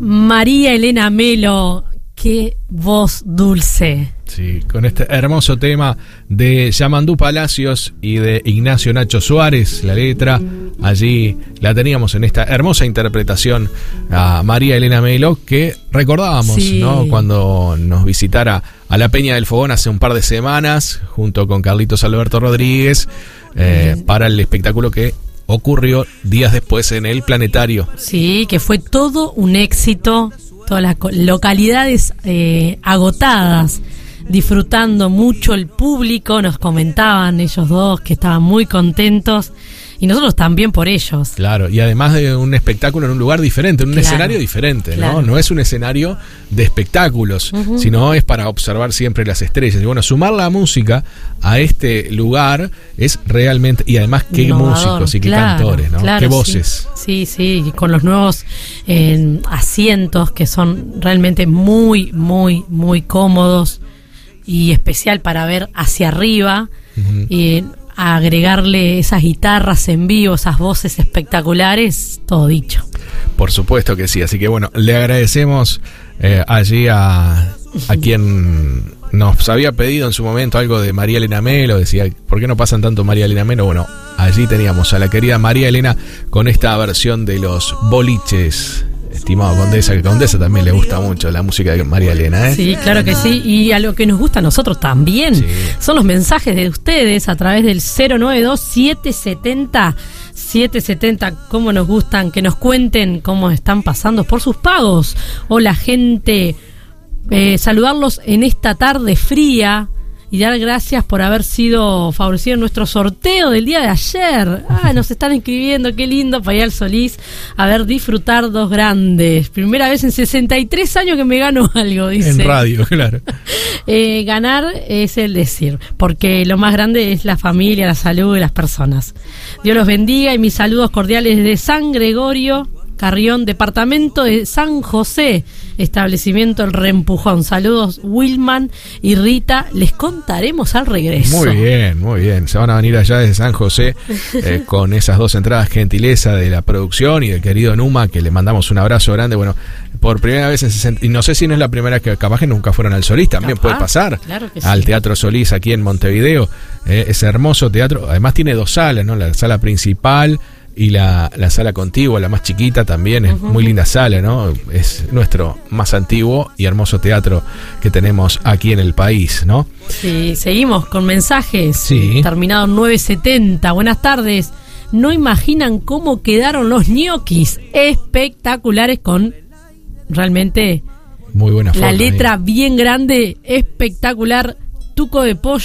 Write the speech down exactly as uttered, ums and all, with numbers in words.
María Elena Melo, qué voz dulce. Sí, con este hermoso tema de Yamandú Palacios y de Ignacio Nacho Suárez, la letra, allí la teníamos en esta hermosa interpretación a María Elena Melo, que recordábamos, sí, ¿no? Cuando nos visitara a la Peña del Fogón hace un par de semanas, junto con Carlitos Alberto Rodríguez, eh, para el espectáculo que ocurrió días después en el Planetario. Sí, que fue todo un éxito, todas las localidades eh, agotadas, disfrutando mucho el público, nos comentaban ellos dos que estaban muy contentos y nosotros también por ellos. Claro, y además de un espectáculo en un lugar diferente, en un claro, escenario diferente, ¿no? Claro. No es un escenario de espectáculos, uh-huh, sino es para observar siempre las estrellas. Y bueno, sumar la música a este lugar es realmente, y además qué innovador, músicos y qué claro, cantores, ¿no? Claro, qué voces. Sí, sí, sí, con los nuevos eh, asientos que son realmente muy, muy, muy cómodos y especial para ver hacia arriba, uh-huh, y agregarle esas guitarras en vivo, esas voces espectaculares, todo dicho. Por supuesto que sí, así que bueno, le agradecemos eh, allí a, a quien nos había pedido en su momento algo de María Elena Melo, decía, ¿por qué no pasan tanto María Elena Melo? Bueno, allí teníamos a la querida María Elena con esta versión de los boliches. Estimado Condesa, que Condesa también le gusta mucho la música de María Elena, ¿eh? Sí, claro que sí, y a lo que nos gusta a nosotros también, sí, son los mensajes de ustedes a través del cero nueve dos, siete siete cero, siete siete cero, cómo nos gustan, que nos cuenten cómo están pasando por sus pagos. Hola gente, eh, saludarlos en esta tarde fría y dar gracias por haber sido favorecido en nuestro sorteo del día de ayer. Ah, nos están escribiendo, qué lindo, Payal Solís. A ver, disfrutar dos grandes. Primera vez en sesenta y tres años que me gano algo, dice. En radio, claro. eh, ganar es el decir, porque lo más grande es la familia, la salud de las personas. Dios los bendiga y mis saludos cordiales desde San Gregorio Carrión, departamento de San José, establecimiento El Reempujón. Saludos Wilman y Rita, les contaremos al regreso. Muy bien, muy bien, se van a venir allá desde San José eh, con esas dos entradas, gentileza de la producción y del querido Numa, que le mandamos un abrazo grande. Bueno, por primera vez en sesenta, y no sé si no es la primera que capaz que nunca fueron al Solís, también capaz, puede pasar, claro que al sí. Teatro Solís aquí en Montevideo, eh, ese hermoso teatro, además tiene dos salas, ¿no? La sala principal y la, la sala contigua, la más chiquita también, es uh-huh, muy linda sala, ¿no? Es nuestro más antiguo y hermoso teatro que tenemos aquí en el país, ¿no? Sí, seguimos con mensajes. Sí. Terminado nueve setenta. Buenas tardes. No imaginan cómo quedaron los ñoquis. Espectaculares, con realmente muy buena forma, la letra ahí. Bien grande, espectacular. Tuco de pollo.